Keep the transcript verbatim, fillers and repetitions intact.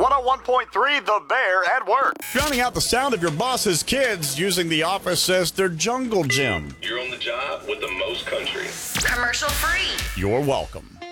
one oh one point three The Bear at work. Drowning out the sound of your boss's kids using the office as their jungle gym. You're on the job with the most country. Commercial free. You're welcome.